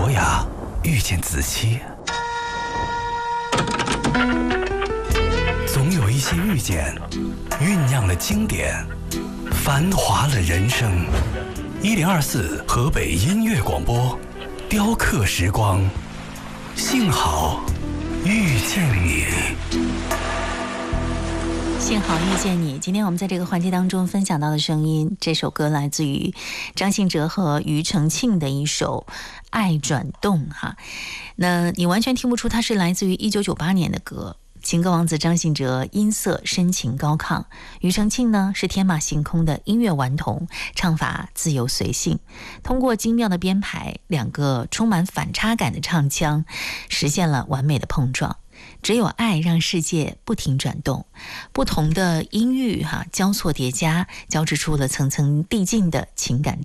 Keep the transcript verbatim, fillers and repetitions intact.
小雅遇见子期，总有一些遇见酝酿了经典，繁华了人生。一零二四河北音乐广播，雕刻时光，幸好遇见你。 幸好遇见你。今天我们在这个环节当中分享到的声音，这首歌来自于张信哲和庾澄庆的一首《爱转动》哈。那你完全听不出它是来自于一九九八年的歌。情歌王子张信哲音色深情高亢，庾澄庆呢是天马行空的音乐顽童，唱法自由随性。通过精妙的编排，两个充满反差感的唱腔，实现了完美的碰撞。只有爱让世界不停转动，不同的音域哈交错叠加，交织出了层层递进的情感